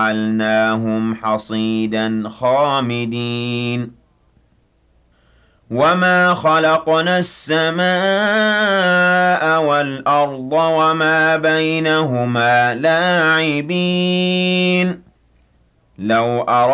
جعلناهم حصيدا خامدين وما خلقنا السماء والأرض وما بينهما لاعبين لو أردنا